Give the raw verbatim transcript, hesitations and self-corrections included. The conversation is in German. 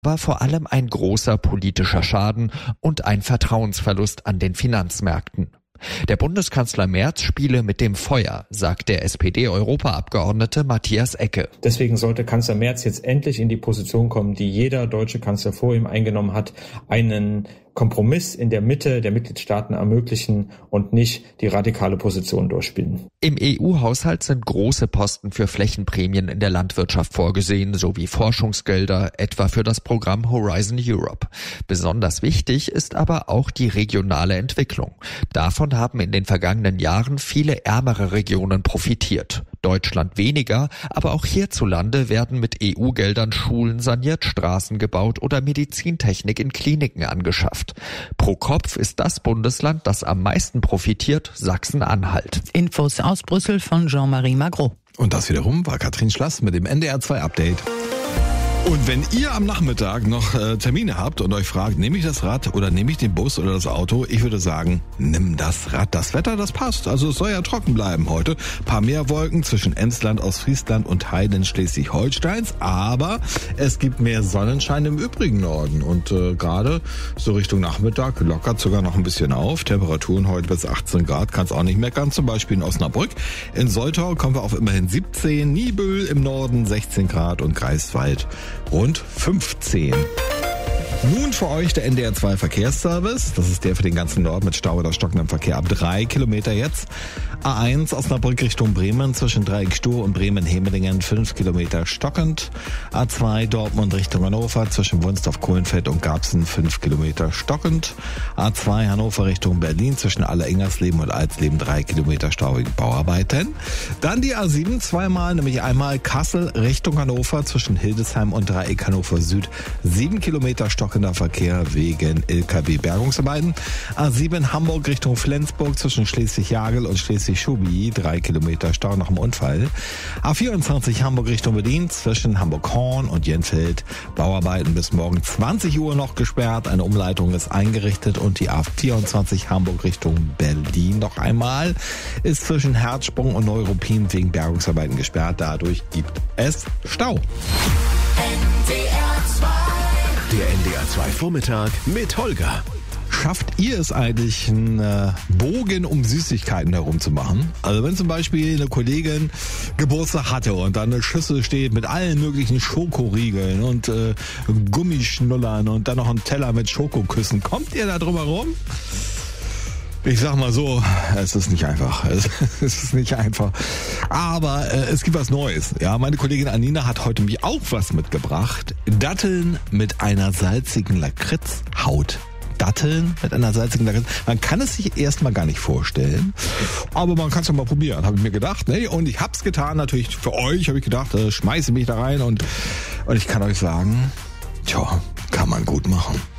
war vor allem ein großer politischer Schaden und ein Vertrauensverlust an den Finanzmärkten. Der Bundeskanzler Merz spiele mit dem Feuer, sagt der S P D-Europaabgeordnete Matthias Ecke. Deswegen sollte Kanzler Merz jetzt endlich in die Position kommen, die jeder deutsche Kanzler vor ihm eingenommen hat, einen Kompromiss in der Mitte der Mitgliedstaaten ermöglichen und nicht die radikale Position durchspielen. Im E U-Haushalt sind große Posten für Flächenprämien in der Landwirtschaft vorgesehen, sowie Forschungsgelder, etwa für das Programm Horizon Europe. Besonders wichtig ist aber auch die regionale Entwicklung. Davon haben in den vergangenen Jahren viele ärmere Regionen profitiert. Deutschland weniger, aber auch hierzulande werden mit E U-Geldern Schulen saniert, Straßen gebaut oder Medizintechnik in Kliniken angeschafft. Pro Kopf ist das Bundesland, das am meisten profitiert, Sachsen-Anhalt. Infos aus Brüssel von Jean-Marie Magro. Und das wiederum war Katrin Schlass mit dem N D R zwei Update. Und wenn ihr am Nachmittag noch äh, Termine habt und euch fragt, nehme ich das Rad oder nehme ich den Bus oder das Auto, ich würde sagen, nimm das Rad. Das Wetter, das passt. Also es soll ja trocken bleiben heute. Paar Meerwolken zwischen Emsland, Ostfriesland und Heiden Schleswig-Holsteins. Aber es gibt mehr Sonnenschein im übrigen Norden. Und äh, gerade so Richtung Nachmittag lockert sogar noch ein bisschen auf. Temperaturen heute bis achtzehn Grad, kann es auch nicht meckern. Zum Beispiel in Osnabrück. In Soltau kommen wir auf immerhin siebzehn. Niebüll im Norden sechzehn Grad und Greifswald rund fünfzehn. Nun für euch der N D R zwei Verkehrsservice. Das ist der für den ganzen Norden mit Stau oder stockendem Verkehr ab drei Kilometer jetzt. A eins Osnabrück Richtung Bremen zwischen Dreieck Stur und Bremen-Hemelingen fünf Kilometer stockend. A zwei Dortmund Richtung Hannover zwischen Wunstorf-Kohlenfeld und Garbsen fünf Kilometer stockend. A zwei Hannover Richtung Berlin zwischen Aller-Ingersleben und Alsleben drei Kilometer Stau wegen Bauarbeiten. Dann die A sieben zweimal, nämlich einmal Kassel Richtung Hannover zwischen Hildesheim und Dreieck Hannover Süd sieben Kilometer stockender Verkehr wegen L K W-Bergungsarbeiten. A sieben Hamburg Richtung Flensburg zwischen Schleswig-Jagel und Schleswig-Schubi drei Kilometer Stau nach dem Unfall. A vierundzwanzig Hamburg Richtung Berlin zwischen Hamburg-Horn und Jenfeld. Bauarbeiten bis morgen zwanzig Uhr noch gesperrt. Eine Umleitung ist eingerichtet und die A vierundzwanzig Hamburg Richtung Berlin noch einmal ist zwischen Herzsprung und Neuruppin wegen Bergungsarbeiten gesperrt. Dadurch gibt es Stau. N D R zwei. Der N D R zwei Vormittag mit Holger. Schafft ihr es eigentlich, einen äh, Bogen um Süßigkeiten herumzumachen? Also wenn zum Beispiel eine Kollegin Geburtstag hatte und dann eine Schüssel steht mit allen möglichen Schokoriegeln und äh, Gummischnullern und dann noch ein Teller mit Schokoküssen, kommt ihr da drum herum? Ich sag mal so, es ist nicht einfach. Es ist nicht einfach. Aber äh, es gibt was Neues. Ja, meine Kollegin Anina hat heute mich auch was mitgebracht. Datteln mit einer salzigen Lakritzhaut. Datteln mit einer salzigen Lakritz. Man kann es sich erstmal gar nicht vorstellen, aber man kann es ja mal probieren, habe ich mir gedacht. Ne? Und ich hab's getan, natürlich für euch, habe ich gedacht, äh, schmeiße mich da rein und, und ich kann euch sagen, tja, kann man gut machen.